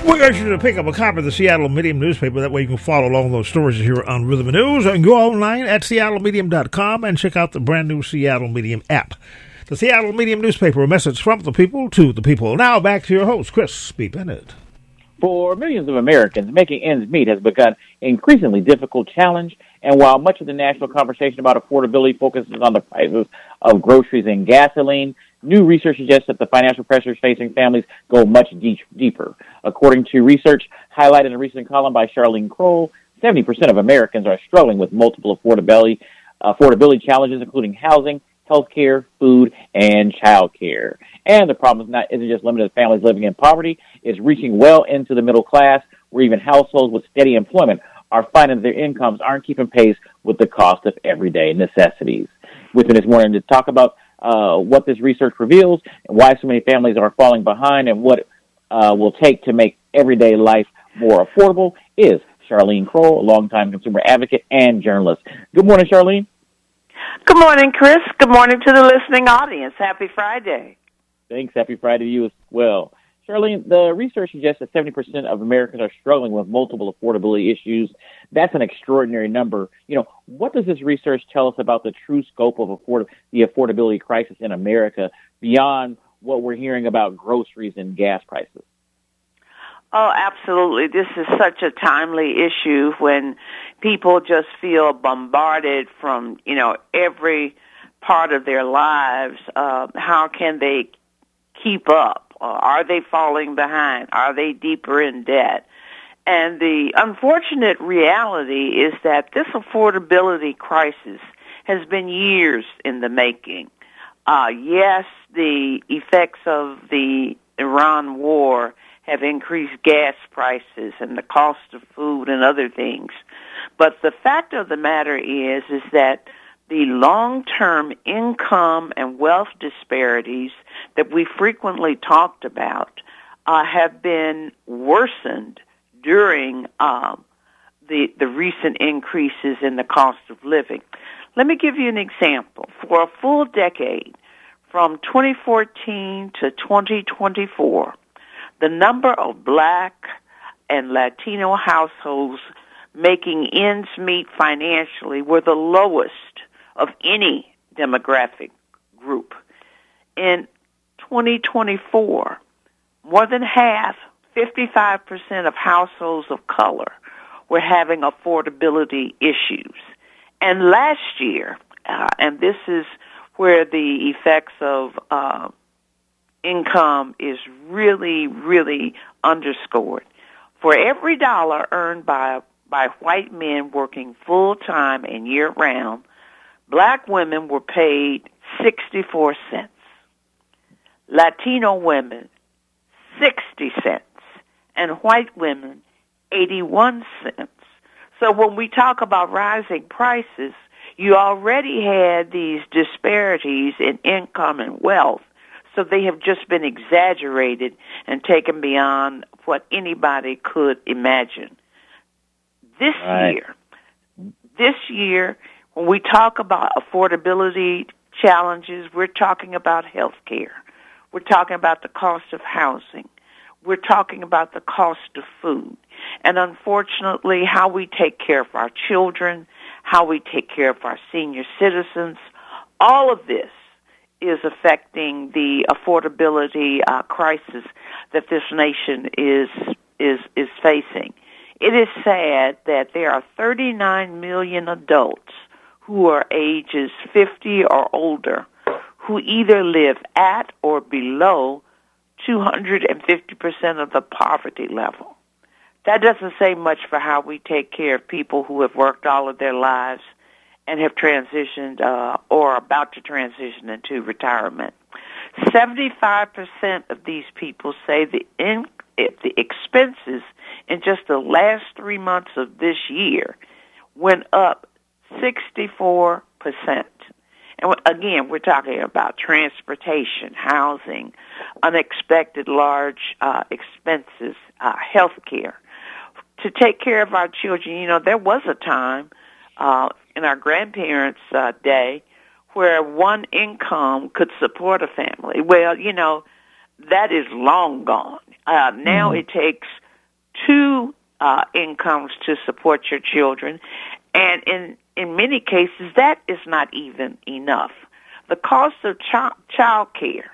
We urge you to pick up a copy of the Seattle Medium newspaper. That way you can follow along those stories here on Rhythm of News, and go online at seattlemedium.com and check out the brand new Seattle Medium app. The Seattle Medium newspaper, a message from the people to the people. Now back to your host, Chris B. Bennett. For millions of Americans, making ends meet has become an increasingly difficult challenge, and while much of the national conversation about affordability focuses on the prices of groceries and gasoline, new research suggests that the financial pressures facing families go much deeper. According to research highlighted in a recent column by Charlene Kroll, 70% of Americans are struggling with multiple affordability challenges, including housing, healthcare, food, and childcare. And the problem isn't just limited to families living in poverty. It's reaching well into the middle class, where even households with steady employment are finding that their incomes aren't keeping pace with the cost of everyday necessities. With me this morning to talk about what this research reveals and why so many families are falling behind and what will take to make everyday life more affordable is Charlene Kroll, a longtime consumer advocate and journalist. Good morning, Charlene. Good morning, Chris. Good morning to the listening audience. Happy Friday. Thanks. Happy Friday to you as well. Charlene, the research suggests that 70% of Americans are struggling with multiple affordability issues. That's an extraordinary number. What does this research tell us about the true scope of the affordability crisis in America beyond what we're hearing about groceries and gas prices? Oh, absolutely. This is such a timely issue when people just feel bombarded from, every part of their lives. How can they keep up? Are they falling behind? Are they deeper in debt? And the unfortunate reality is that this affordability crisis has been years in the making. Yes, the effects of the Iran war have increased gas prices and the cost of food and other things. But the fact of the matter is that the long-term income and wealth disparities that we frequently talked about have been worsened during the recent increases in the cost of living. Let me give you an example. For a full decade, from 2014 to 2024, the number of Black and Latino households making ends meet financially were the lowest of any demographic group. In 2024, more than half, 55% of households of color were having affordability issues. And last year, and this is where the effects of income is really, really underscored. For every dollar earned by white men working full-time and year-round, Black women were paid 64 cents. Latino women, 60 cents. And white women, 81 cents. So when we talk about rising prices, you already had these disparities in income and wealth. So they have just been exaggerated and taken beyond what anybody could imagine. This year, when we talk about affordability challenges, we're talking about health care. We're talking about the cost of housing. We're talking about the cost of food. And unfortunately, how we take care of our children, how we take care of our senior citizens, all of this is affecting the affordability crisis that this nation is facing. It is sad that there are 39 million adults who are ages 50 or older who either live at or below 250% of the poverty level. That doesn't say much for how we take care of people who have worked all of their lives and have transitioned or are about to transition into retirement. 75% of these people say the expenses in just the last 3 months of this year went up 64%. And again, we're talking about transportation, housing, unexpected large expenses, health care. To take care of our children, there was a time in our grandparents' day where one income could support a family. Well, that is long gone. Now it takes two incomes to support your children, and in many cases that is not even enough. The cost of child care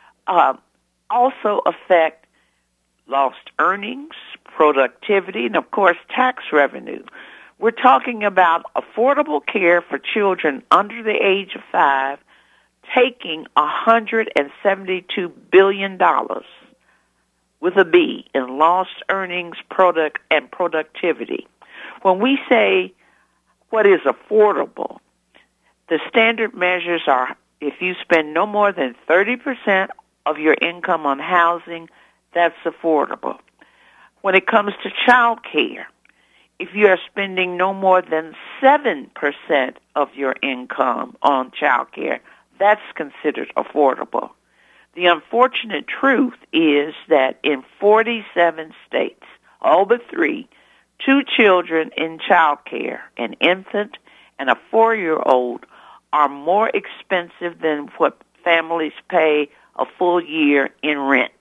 also affect lost earnings, productivity, and of course tax revenue. We're talking about affordable care for children under the age of 5 taking $172 billion with a B in lost earnings, and productivity. When we say what is affordable, the standard measures are if you spend no more than 30% of your income on housing, that's affordable. When it comes to child care, if you are spending no more than 7% of your income on child care, that's considered affordable. The unfortunate truth is that in 47 states, all but 3, 2 children in child care, an infant and a 4-year-old, are more expensive than what families pay a full year in rent.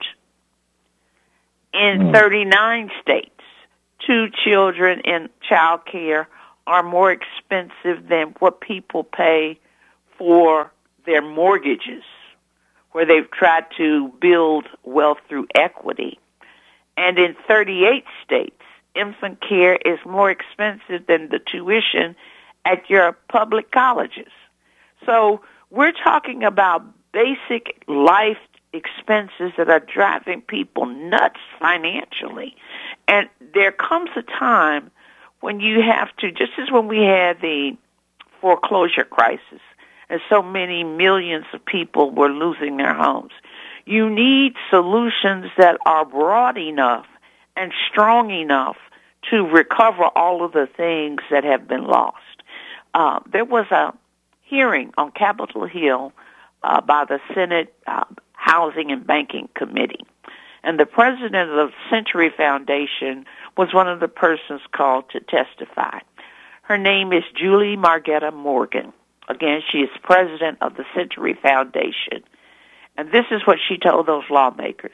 In 39 states, 2 children in child care are more expensive than what people pay for their mortgages, where they've tried to build wealth through equity. And in 38 states, infant care is more expensive than the tuition at your public colleges. So we're talking about basic life expenses that are driving people nuts financially. And there comes a time when you have to, just as when we had the foreclosure crisis, and so many millions of people were losing their homes, you need solutions that are broad enough and strong enough to recover all of the things that have been lost. There was a hearing on Capitol Hill by the Senate Housing and Banking Committee. And the president of the Century Foundation was one of the persons called to testify. Her name is Julie Margetta Morgan. Again, she is president of the Century Foundation. And this is what she told those lawmakers.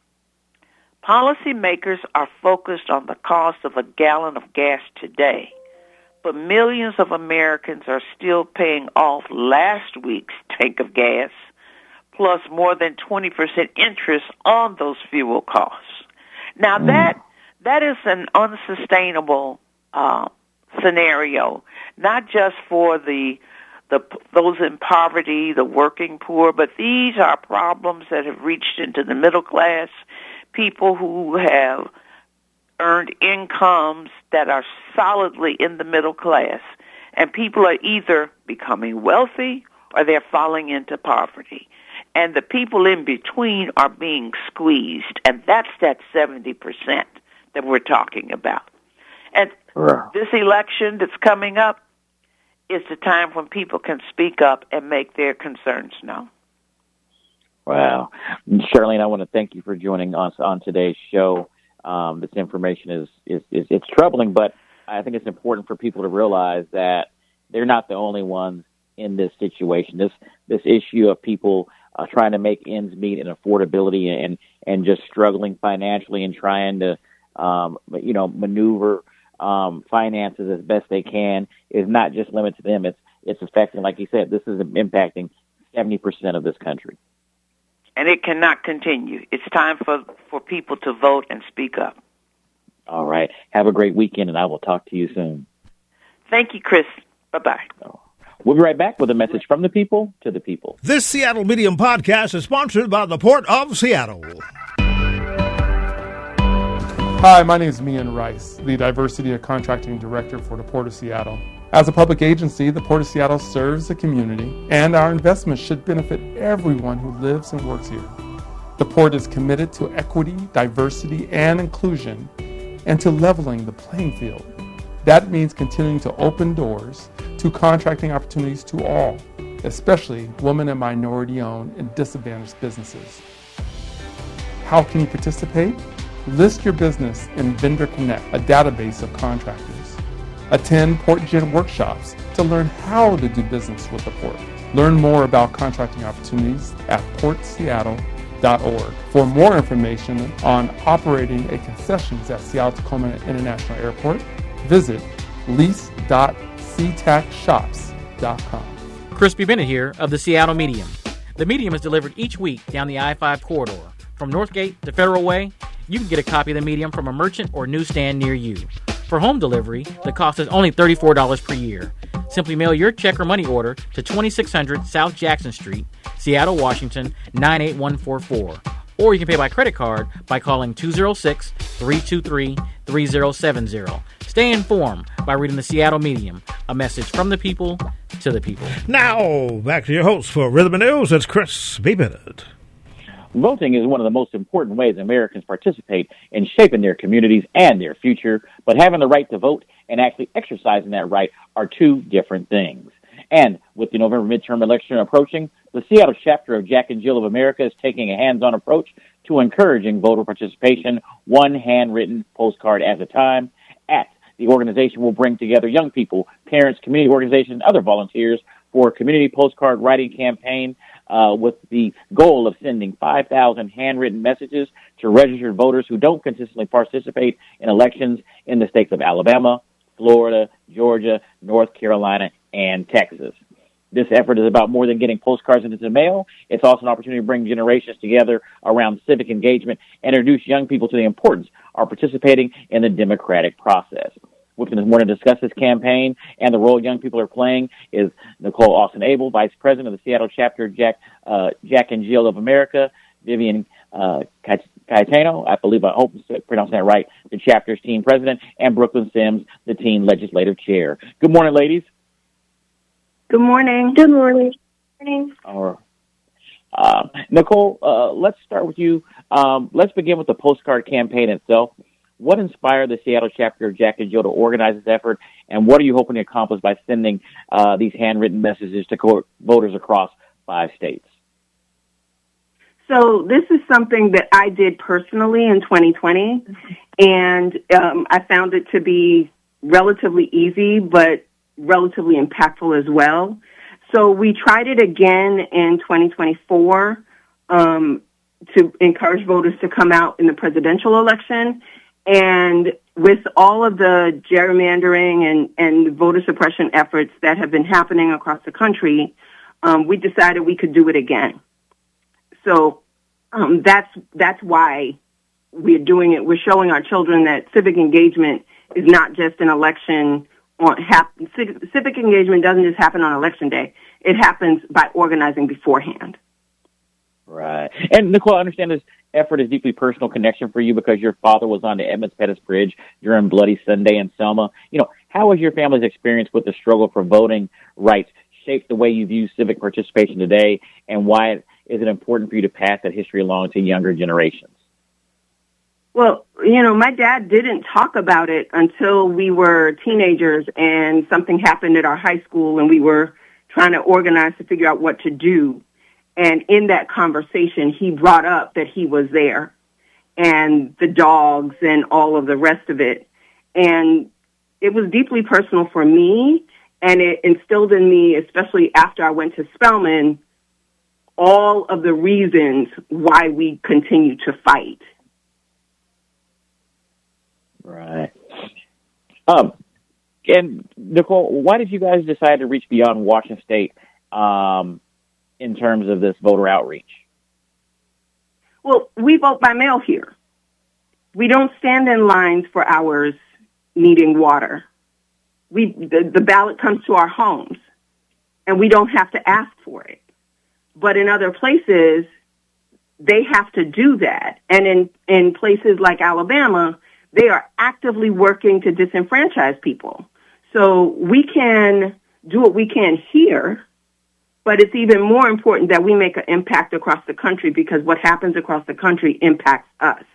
Policymakers are focused on the cost of a gallon of gas today, but millions of Americans are still paying off last week's tank of gas, plus more than 20% interest on those fuel costs. Now that is an unsustainable scenario, not just for those in poverty, the working poor, but these are problems that have reached into the middle class, people who have earned incomes that are solidly in the middle class. And people are either becoming wealthy or they're falling into poverty. And the people in between are being squeezed, and that's that 70% that we're talking about. And this election that's coming up is the time when people can speak up and make their concerns known. Wow. Charlene, I want to thank you for joining us on today's show. This information it's troubling, but I think it's important for people to realize that they're not the only ones in this situation. This issue of people trying to make ends meet and affordability and just struggling financially and trying to maneuver finances as best they can is not just limited to them. It's affecting, like you said, this is impacting 70% of this country. And it cannot continue. It's time for people to vote and speak up. All right. Have a great weekend, and I will talk to you soon. Thank you, Chris. Bye-bye. We'll be right back with a message from the people to the people. This Seattle Medium podcast is sponsored by the Port of Seattle. Hi, my name is Mian Rice, the Diversity and Contracting Director for the Port of Seattle. As a public agency, the Port of Seattle serves the community, and our investments should benefit everyone who lives and works here. The Port is committed to equity, diversity, and inclusion, and to leveling the playing field. That means continuing to open doors to contracting opportunities to all, especially women and minority-owned and disadvantaged businesses. How can you participate? List your business in Vendor Connect, a database of contractors. Attend PortGen workshops to learn how to do business with the Port. Learn more about contracting opportunities at portseattle.org. lease.org. For more information on operating a concessions at Seattle-Tacoma International Airport, visit lease.ctacshops.com. Crispy Bennett here of the Seattle Medium. The Medium is delivered each week down the I-5 corridor. From Northgate to Federal Way, you can get a copy of the Medium from a merchant or newsstand near you. For home delivery, the cost is only $34 per year. Simply mail your check or money order to 2600 South Jackson Street, Seattle, Washington, 98144. Or you can pay by credit card by calling 206-323-3070. Stay informed by reading the Seattle Medium, a message from the people to the people. Now, back to your host for Rhythm and News. It's Chris B. Bennett. Voting is one of the most important ways Americans participate in shaping their communities and their future, but having the right to vote and actually exercising that right are two different things. And with the November midterm election approaching, the Seattle chapter of Jack and Jill of America is taking a hands-on approach to encouraging voter participation, one handwritten postcard at a time. The organization will bring together young people, parents, community organizations, and other volunteers for a community postcard writing campaign with the goal of sending 5,000 handwritten messages to registered voters who don't consistently participate in elections in the states of Alabama, Florida, Georgia, North Carolina, and Texas. This effort is about more than getting postcards into the mail. It's also an opportunity to bring generations together around civic engagement and introduce young people to the importance of participating in the democratic process. With me this morning to discuss this campaign and the role young people are playing is Nicole Austin-Abel, Vice President of the Seattle Chapter Jack and Jill of America, Vivian Cayetano, I hope I'm pronouncing that right, the chapter's team president, and Brooklyn Sims, the team legislative chair. Good morning, ladies. Good morning. Good morning. Morning. All right. Nicole, let's start with you. Let's begin with the postcard campaign itself. What inspired the Seattle chapter of Jack and Jill to organize this effort, and what are you hoping to accomplish by sending these handwritten messages to voters across 5 states? So this is something that I did personally in 2020, and I found it to be relatively easy, but relatively impactful as well. So we tried it again in 2024 to encourage voters to come out in the presidential election. And with all of the gerrymandering and voter suppression efforts that have been happening across the country, we decided we could do it again. So that's why we're doing it. We're showing our children that civic engagement is not just an election. Civic engagement doesn't just happen on Election Day. It happens by organizing beforehand. Right. And Nicole, I understand this effort is deeply personal connection for you because your father was on the Edmunds Pettus Bridge during Bloody Sunday in Selma. How has your family's experience with the struggle for voting rights shaped the way you view civic participation today, and why is it important for you to pass that history along to younger generations? Well, my dad didn't talk about it until we were teenagers and something happened at our high school and we were trying to organize to figure out what to do. And in that conversation, he brought up that he was there and the dogs and all of the rest of it. And it was deeply personal for me, and it instilled in me, especially after I went to Spelman, all of the reasons why we continue to fight. Right. And Nicole, why did you guys decide to reach beyond Washington State in terms of this voter outreach? Well, we vote by mail here. We don't stand in lines for hours needing water. The ballot comes to our homes, and we don't have to ask for it. But in other places, they have to do that. And in places like Alabama, they are actively working to disenfranchise people. So we can do what we can here, but it's even more important that we make an impact across the country, because what happens across the country impacts us.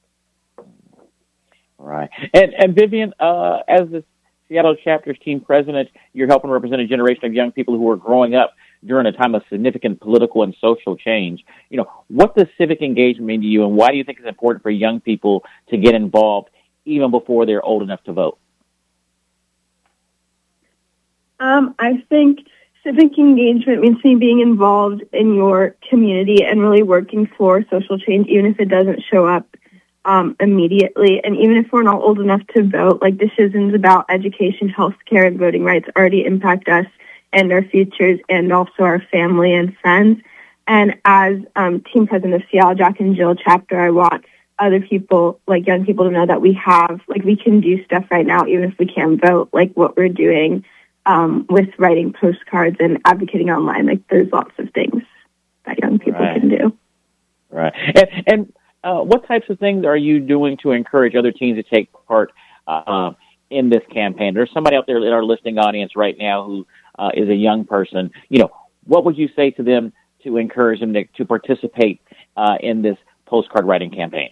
Right. And Vivian, as the Seattle chapter's team president, you're helping represent a generation of young people who are growing up during a time of significant political and social change. What does civic engagement mean to you, and why do you think it's important for young people to get involved even before they're old enough to vote? I think civic engagement means me being involved in your community and really working for social change, even if it doesn't show up immediately. And even if we're not old enough to vote, like decisions about education, healthcare, and voting rights already impact us and our futures and also our family and friends. And as team president of Seattle Jack and Jill chapter, I want other people, like young people, to know that we can do stuff right now, even if we can't vote, like what we're doing with writing postcards and advocating online. Like there's lots of things that young people can do. Right. And what types of things are you doing to encourage other teens to take part in this campaign? There's somebody out there in our listening audience right now who is a young person. What would you say to them to encourage them to participate in this postcard writing campaign?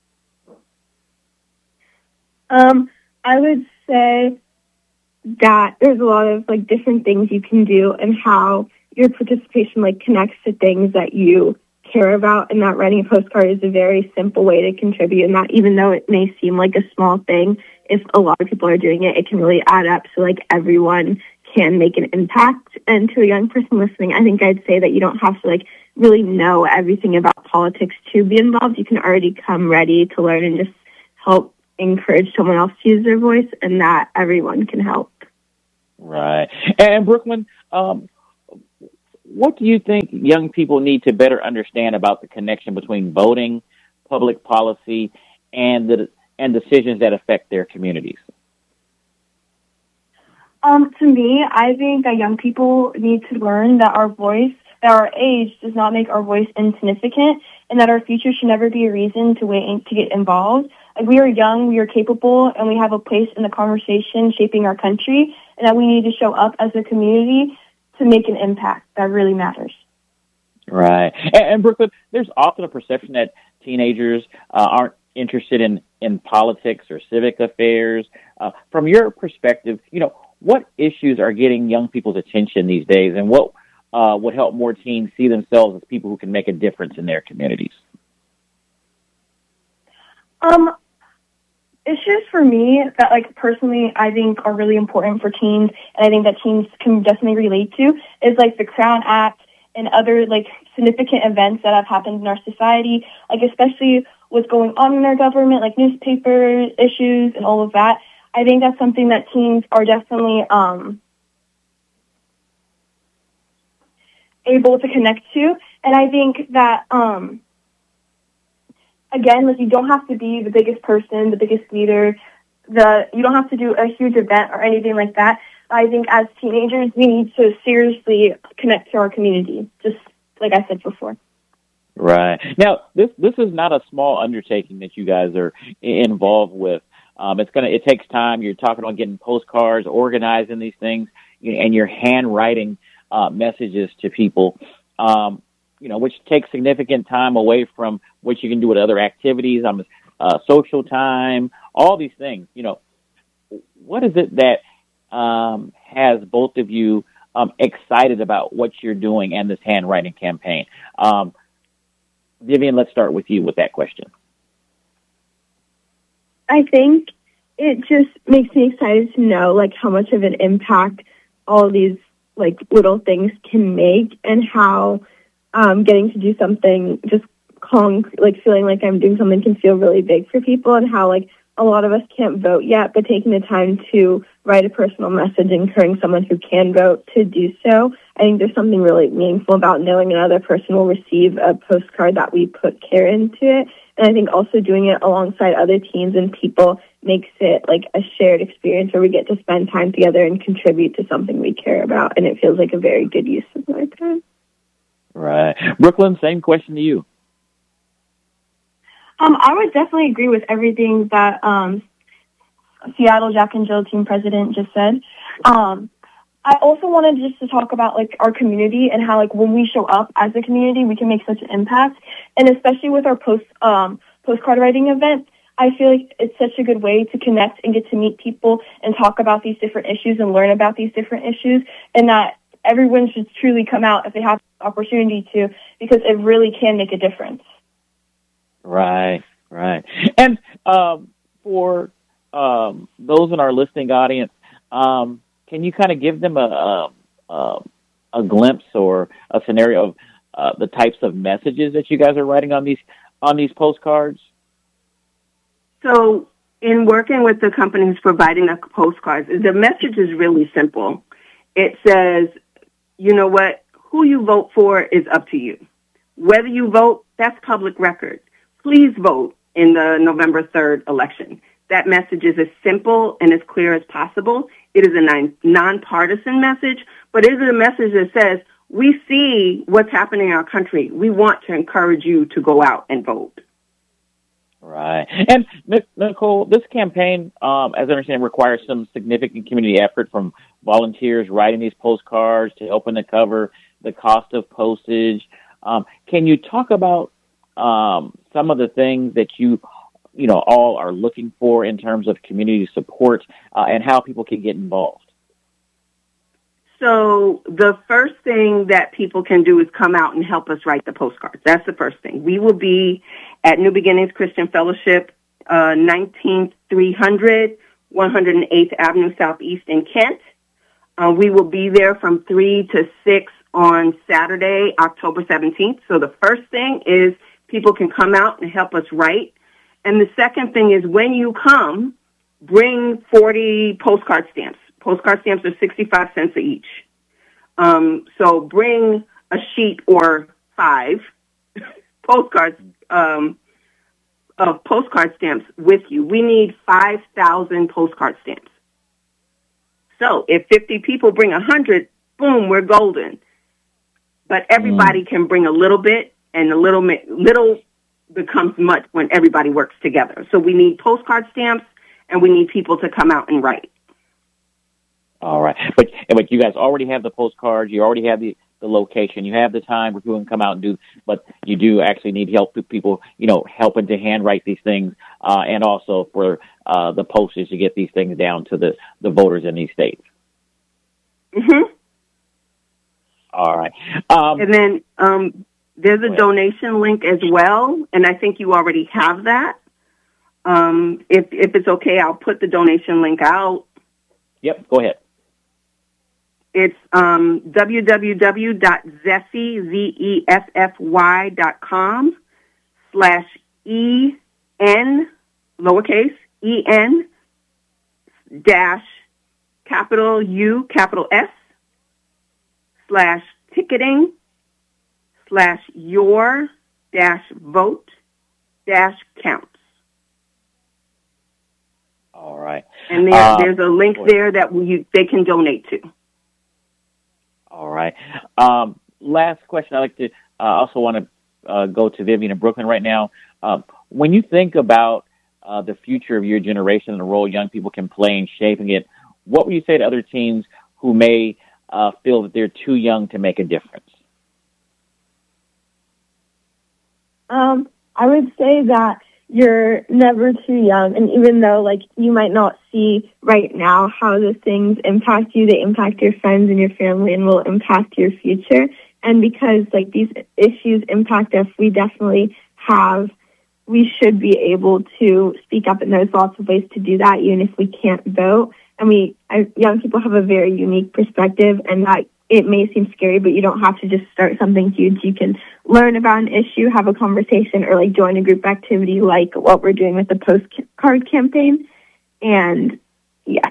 I would say that there's a lot of different things you can do and how your participation connects to things that you care about, and that writing a postcard is a very simple way to contribute, and that even though it may seem like a small thing, if a lot of people are doing it, it can really add up so everyone can make an impact. And to a young person listening, I think I'd say that you don't have to really know everything about politics to be involved. You can already come ready to learn and just help encourage someone else to use their voice, and that everyone can help. Right. And Brooklyn, what do you think young people need to better understand about the connection between voting, public policy, and decisions that affect their communities? To me, I think that young people need to learn that our age does not make our voice insignificant, and that our future should never be a reason to wait to get involved. We are young, we are capable, and we have a place in the conversation shaping our country, and that we need to show up as a community to make an impact that really matters. Right. And Brooklyn, there's often a perception that teenagers aren't interested in politics or civic affairs. From your perspective, what issues are getting young people's attention these days, and what would help more teens see themselves as people who can make a difference in their communities? Issues for me that, personally, I think are really important for teens, and I think that teens can definitely relate to, is, the Crown Act and other, significant events that have happened in our society, especially what's going on in our government, newspaper issues and all of that. I think that's something that teens are definitely able to connect to, and I think that, again, you don't have to be the biggest person, the biggest leader. You don't have to do a huge event or anything like that. I think as teenagers, we need to seriously connect to our community, just like I said before. Right. Now, this is not a small undertaking that you guys are involved with. It takes time. You're talking about getting postcards, organizing these things, and you're handwriting messages to people. Which takes significant time away from what you can do with other activities, social time, all these things. What is it that has both of you excited about what you're doing and this handwriting campaign? Vivian, let's start with you with that question. I think it just makes me excited to know, how much of an impact all these, little things can make, and how getting to do something, just feeling like I'm doing something can feel really big for people, and how, a lot of us can't vote yet, but taking the time to write a personal message encouraging someone who can vote to do so. I think there's something really meaningful about knowing another person will receive a postcard that we put care into it. And I think also doing it alongside other teens and people makes it a shared experience where we get to spend time together and contribute to something we care about. And it feels like a very good use of my time. Right. Brooklyn, same question to you. I would definitely agree with everything that Seattle Jack and Jill team president just said. I also wanted just to talk about our community and how when we show up as a community, we can make such an impact. And especially with our postcard writing event, I feel like it's such a good way to connect and get to meet people and talk about these different issues and learn about these different issues, and that everyone should truly come out if they have the opportunity to, because it really can make a difference. Right. And for those in our listening audience, can you kind of give them a a glimpse or a scenario of the types of messages that you guys are writing on these postcards? So in working with the company who's providing the postcards, the message is really simple. It says, you know what, who you vote for is up to you. Whether you vote, that's public record. Please vote in the November 3rd election. That message is as simple and as clear as possible. It is a nonpartisan message, but it is a message that says, we see what's happening in our country. We want to encourage you to go out and vote. Right. And, Nicole, this campaign, as I understand, requires some significant community effort from volunteers writing these postcards to helping to cover the cost of postage. Can you talk about some of the things that you all are looking for in terms of community support and how people can get involved? So the first thing that people can do is come out and help us write the postcards. That's the first thing. We will be at New Beginnings Christian Fellowship, 19300, 108th Avenue Southeast in Kent. We will be there from 3 to 6 on Saturday, October 17th. So the first thing is people can come out and help us write. And the second thing is when you come, bring 40 postcard stamps. Postcard stamps are 65 cents each. So bring a sheet or 5 postcards of postcard stamps with you. We need 5,000 postcard stamps. So if 50 people bring 100, boom, we're golden. But everybody can bring a little bit, and a little becomes much when everybody works together. So we need postcard stamps, and we need people to come out and write. All right. But you guys already have the postcards. You already have the location. You have the time where people can come out and do, but you do actually need help with people, helping to handwrite these things, and also for the postage to get these things down to the voters in these states. Mm-hmm. All right. And then there's a donation link as well, and I think you already have that. If it's okay, I'll put the donation link out. Yep, go ahead. It's www.zeffy.com/EN, lowercase, EN, dash, capital U, capital S, /ticketing, /your, dash, vote, dash, counts. All right. And there's a link there that they can donate to. All right. Last question. I'd like to also want to go to Vivian in Brooklyn right now. When you think about the future of your generation and the role young people can play in shaping it, what would you say to other teens who may feel that they're too young to make a difference? I would say that you're never too young, and even though, you might not see right now how the things impact you, they impact your friends and your family and will impact your future. And because, these issues impact us, we should be able to speak up, and there's lots of ways to do that, even if we can't vote. And young people have a very unique perspective, and that it may seem scary, but you don't have to just start something huge. You can learn about an issue, have a conversation, or join a group activity like what we're doing with the postcard campaign. And yeah.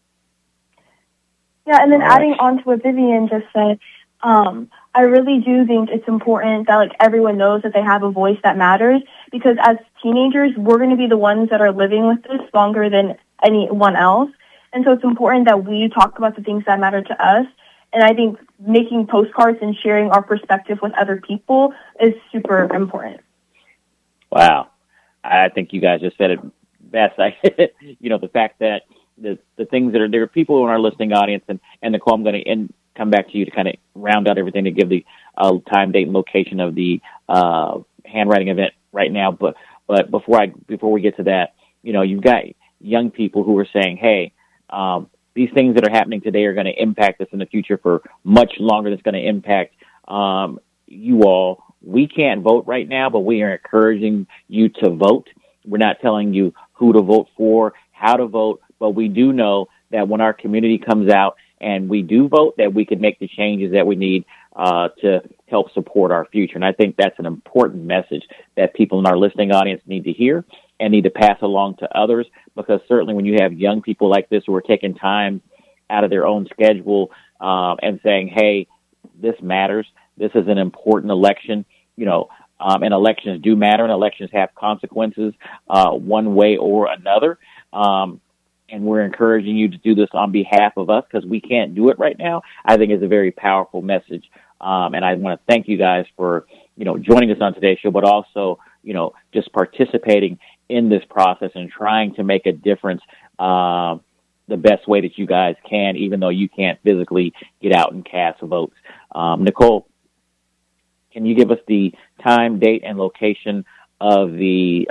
Yeah, and then adding on to what Vivian just said, I really do think it's important that everyone knows that they have a voice that matters, because as teenagers, we're going to be the ones that are living with this longer than anyone else. And so it's important that we talk about the things that matter to us. And I think making postcards and sharing our perspective with other people is super important. Wow. I think you guys just said it best. The fact that the things that there are people in our listening audience, and Nicole, I'm going to come back to you to kind of round out everything to give the time, date, and location of the handwriting event right now. But before we get to that, you've got young people who are saying, hey, these things that are happening today are going to impact us in the future for much longer. That's going to impact you all. We can't vote right now, but we are encouraging you to vote. We're not telling you who to vote for, how to vote, but we do know that when our community comes out and we do vote, that we can make the changes that we need to help support our future. And I think that's an important message that people in our listening audience need to hear and need to pass along to others, because certainly when you have young people like this who are taking time out of their own schedule and saying, hey, this matters, this is an important election, and elections do matter, and elections have consequences one way or another. And we're encouraging you to do this on behalf of us because we can't do it right now. I think it's a very powerful message. And I want to thank you guys for, joining us on today's show, but also, just participating in this process and trying to make a difference the best way that you guys can, even though you can't physically get out and cast votes. Nicole, can you give us the time, date, and location of the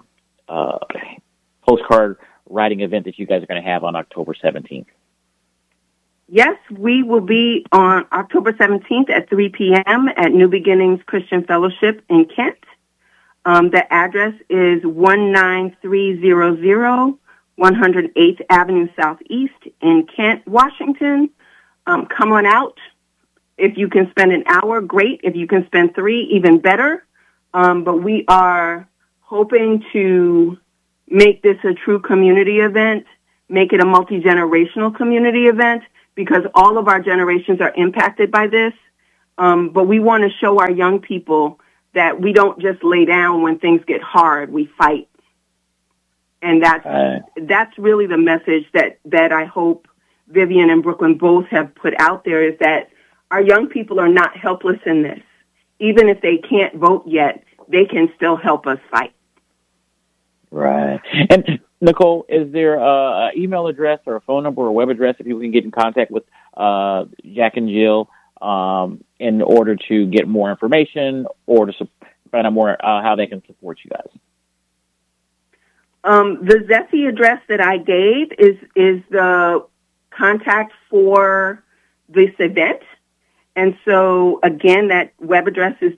postcard writing event that you guys are going to have on October 17th? Yes, we will be on October 17th at 3 p.m. at New Beginnings Christian Fellowship in Kent. The address is 19300 108th Avenue Southeast in Kent, Washington. Come on out. If you can spend an hour, great. If you can spend 3, even better. But we are hoping to make this a true community event, make it a multi-generational community event, because all of our generations are impacted by this. But we want to show our young people that we don't just lay down when things get hard, we fight. And that's really the message that I hope Vivian and Brooklyn both have put out there, is that our young people are not helpless in this. Even if they can't vote yet, they can still help us fight. Right. And Nicole, is there an email address or a phone number or a web address that people can get in contact with Jack and Jill in order to get more information or to find out more how they can support you guys? The Zeffie address that I gave is the contact for this event. And so, again, that web address is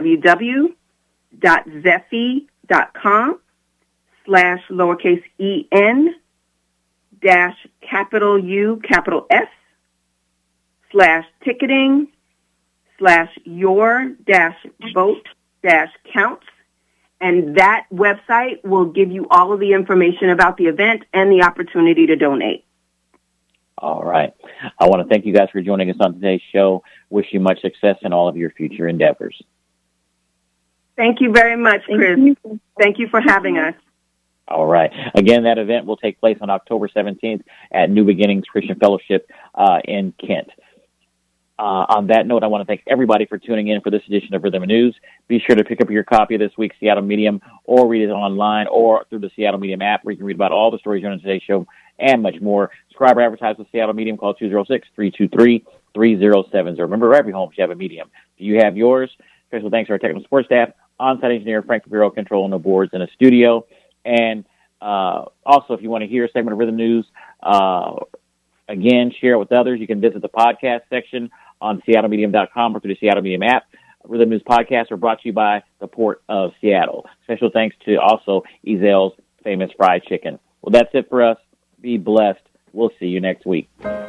www.zeffie.com/lowercase-en-capital U-S/ticketing/your-vote-counts. And that website will give you all of the information about the event and the opportunity to donate. All right. I want to thank you guys for joining us on today's show. Wish you much success in all of your future endeavors. Thank you very much, Chris. Thank you for having us. All right. Again, that event will take place on October 17th at New Beginnings Christian Fellowship in Kent. On that note, I want to thank everybody for tuning in for this edition of Rhythm News. Be sure to pick up your copy of this week's Seattle Medium or read it online or through the Seattle Medium app, where you can read about all the stories on today's show and much more. Subscribe or advertise with Seattle Medium. Call 206-323-3070. Remember, every home should have a medium. Do you have yours? Special thanks to our technical support staff, on-site engineer Frank Bureau, control no boards in a studio. And also, if you want to hear a segment of Rhythm News, again, share it with others. You can visit the podcast section on seattlemedium.com or through the Seattle Medium app. Rhythm News podcasts are brought to you by the Port of Seattle. Special thanks to also Ezel's Famous Fried Chicken. Well, that's it for us. Be blessed. We'll see you next week.